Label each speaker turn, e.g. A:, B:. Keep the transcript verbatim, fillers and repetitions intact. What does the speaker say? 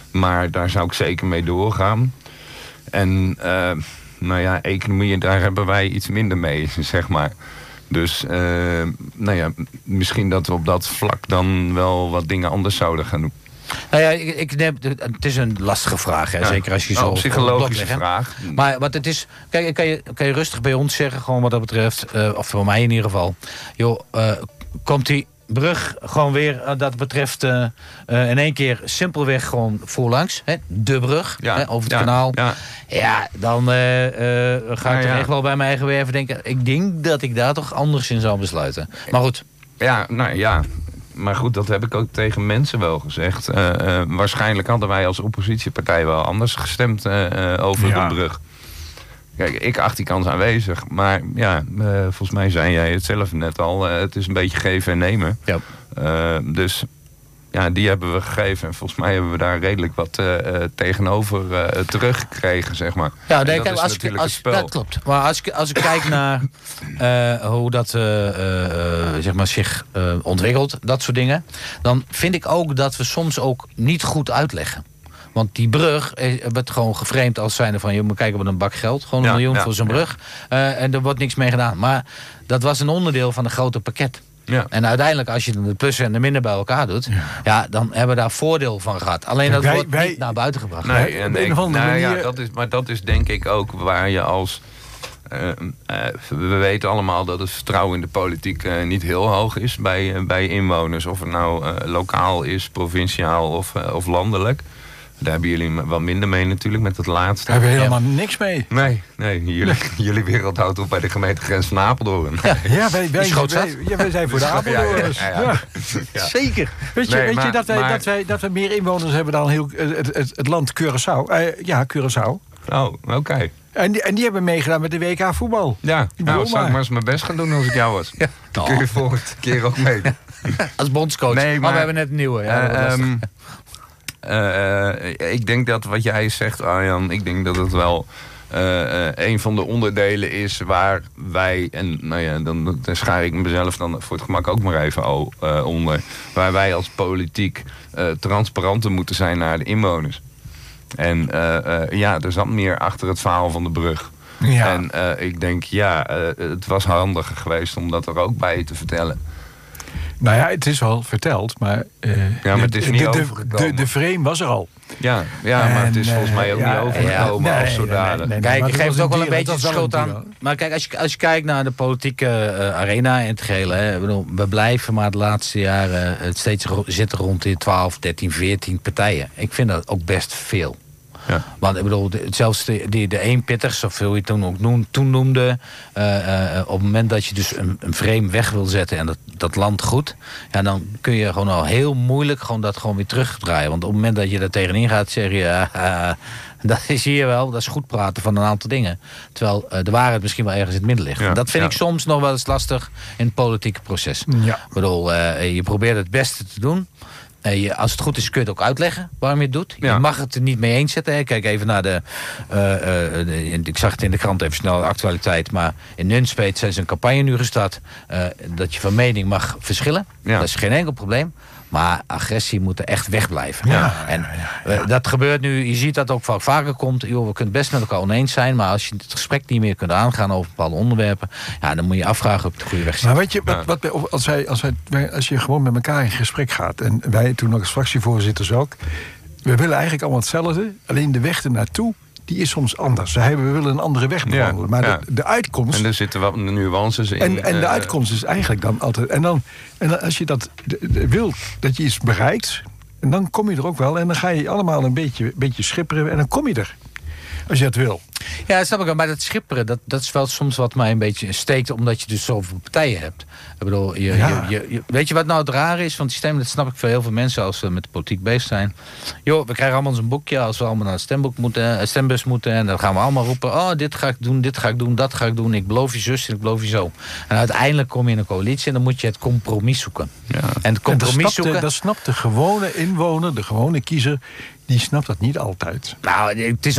A: Maar daar zou ik zeker mee doorgaan. En uh, nou ja, economie, daar hebben wij iets minder mee, zeg maar. Dus uh, nou ja, misschien dat we op dat vlak dan wel wat dingen anders zouden gaan doen.
B: Nou ja, ik, ik neem, het is een lastige vraag, hè? Ja. Zeker als je zo...
A: Een psychologische vraag.
B: Maar wat het is... Kijk, kan je, kan je rustig bij ons zeggen, gewoon wat dat betreft... Uh, of voor mij in ieder geval... joh, uh, komt die brug gewoon weer, uh, dat betreft... Uh, uh, in één keer simpelweg gewoon voorlangs. Hè? De brug, ja. hè, over het ja. kanaal. Ja, ja dan uh, uh, ga ik ja, ja. er echt wel bij mijn eigen weer even denken... ik denk dat ik daar toch anders in zou besluiten. Maar goed.
A: Ja, nou ja... Maar goed, dat heb ik ook tegen mensen wel gezegd. Uh, uh, waarschijnlijk hadden wij als oppositiepartij wel anders gestemd uh, uh, over ja. de brug. Kijk, ik acht die kans aanwezig. Maar ja, uh, volgens mij zei jij het zelf net al. Uh, het is een beetje geven en nemen. Ja. Uh, dus ja, die hebben we gegeven. En volgens mij hebben we daar redelijk wat uh, uh, tegenover uh, teruggekregen, zeg maar.
B: Ja, nee, dat kijk, is als natuurlijk ik, als, het spel. Dat klopt. Maar als ik, als ik kijk naar uh, hoe dat uh, uh, zeg maar zich uh, ontwikkelt, dat soort dingen... dan vind ik ook dat we soms ook niet goed uitleggen. Want die brug werd gewoon geframed als zijnde van... je moet kijken op een bak geld, gewoon een ja, miljoen ja, voor zo'n ja. brug. Uh, en er wordt niks mee gedaan. Maar dat was een onderdeel van een grote pakket. Ja. En uiteindelijk, als je de plussen en de minder bij elkaar doet... Ja. ja, dan hebben we daar voordeel van gehad. Alleen dat wij, wordt wij, niet naar buiten gebracht.
A: Nee, en ik, nou manier... ja, dat is, maar dat is denk ik ook waar je als... Uh, uh, we weten allemaal dat het vertrouwen in de politiek uh, niet heel hoog is bij, uh, bij inwoners. Of het nou uh, lokaal is, provinciaal of, uh, of landelijk. Daar hebben jullie wat minder mee natuurlijk, met het laatste.
C: Daar hebben we helemaal ja. niks mee.
A: Nee, nee jullie, jullie wereld houdt op bij de gemeentegrens van Apeldoorn.
C: Ja, ja, wij, wij, wij, ja wij zijn voor de Apeldoorners. Ja, ja, ja. Ja. Ja. Zeker. Weet je, nee, weet maar, je dat, wij, maar... dat, wij, dat we meer inwoners hebben dan heel, het, het, het land Curaçao? Uh, ja, Curaçao.
A: Oh, oké. Okay.
C: En die, en die hebben meegedaan met de W K voetbal.
A: Ja, nou, zou ik maar eens mijn best gaan doen als ik jou was. Ja. Dan kun je volgende keer ook mee.
B: Als bondscoach. Nee, maar, maar we hebben net een nieuwe. Ja,
A: uh, um, Uh, ik denk dat wat jij zegt, Arjan, ik denk dat het wel uh, uh, een van de onderdelen is waar wij, en nou ja, dan, dan schaar ik mezelf dan voor het gemak ook maar even al, uh, onder, waar wij als politiek uh, transparanter moeten zijn naar de inwoners. En uh, uh, ja, er zat meer achter het verhaal van de brug. Ja. En uh, ik denk, ja, uh, het was handiger geweest om dat er ook bij te vertellen.
C: Nou ja, het is al verteld, maar, uh,
A: ja, maar het is niet
C: de,
A: overgekomen.
C: De, de, de frame was er al.
A: Ja, ja en, maar het is volgens mij ook ja, niet overgekomen ja, nee, als zodanig. Nee, nee, nee,
B: kijk, ik geef het ook wel een beetje de schuld aan. Maar kijk, als je, als je kijkt naar de politieke uh, arena in het geheel... Hè, bedoel, we blijven maar de laatste jaren het steeds zitten rond die twaalf, dertien, veertien partijen. Ik vind dat ook best veel. Ja. Want ik bedoel, de, zelfs de, de, de eenpitters, of hoe je het toen ook noem, toen noemde... Uh, uh, op het moment dat je dus een, een frame weg wil zetten en dat, dat land goed... Ja, dan kun je gewoon al heel moeilijk gewoon dat gewoon weer terugdraaien. Want op het moment dat je er tegenin gaat, zeg je... Uh, uh, dat is hier wel, dat is goed praten van een aantal dingen. Terwijl uh, de waarheid misschien wel ergens in het midden ligt. Ja, dat vind ja. ik soms nog wel eens lastig in het politieke proces. Ja. Ik bedoel, uh, je probeert het beste te doen... Uh, je, als het goed is kun je het ook uitleggen waarom je het doet. Ja. Je mag het er niet mee eens zetten. Hè. Kijk even naar de, uh, uh, de... Ik zag het in de krant even snel, de actualiteit. Maar in Nunspeet zijn ze een campagne nu gestart... Uh, dat je van mening mag verschillen. Ja. Dat is geen enkel probleem. Maar agressie moet er echt wegblijven. Ja, en ja, ja. Uh, dat gebeurt nu, je ziet dat ook vaak vaker komt. Joh, we kunnen best met elkaar oneens zijn, maar als je het gesprek niet meer kunt aangaan over bepaalde onderwerpen, ja, dan moet je afvragen of je op de goede weg zit.
C: Maar weet je, wat, wat, als, wij, als, wij, als je gewoon met elkaar in gesprek gaat, en wij toen ook als fractievoorzitters ook, we willen eigenlijk allemaal hetzelfde, alleen de weg ernaartoe, die is soms anders. We, hebben, we willen een andere weg bewandelen. Ja, maar ja. de, de uitkomst...
A: En er zitten wat nuances in.
C: En, en de uh, uitkomst is eigenlijk dan altijd... En, dan, en als je dat de, de, wil, dat je iets bereikt... En dan kom je er ook wel. En dan ga je allemaal een beetje, beetje schipperen. En dan kom je er. Als je het wil.
B: Ja, dat snap ik wel. Maar dat schipperen, dat, dat is wel soms wat mij een beetje steekt... omdat je dus zoveel partijen hebt. Ik bedoel, je, ja. je, je, je, weet je wat nou het raar is van het systeem? Dat snap ik voor heel veel mensen als ze met de politiek bezig zijn. Joh, we krijgen allemaal zo'n boekje als we allemaal naar het stemboek moeten, stembus moeten... en dan gaan we allemaal roepen, oh, dit ga ik doen, dit ga ik doen, dat ga ik doen. Ik beloof je zus en ik beloof je zo. En uiteindelijk kom je in een coalitie en dan moet je het compromis zoeken. Ja. En het compromis
C: en dat
B: zoeken...
C: De, dat snapt de gewone inwoner, de gewone kiezer... die snapt dat niet altijd.
B: Nou, het is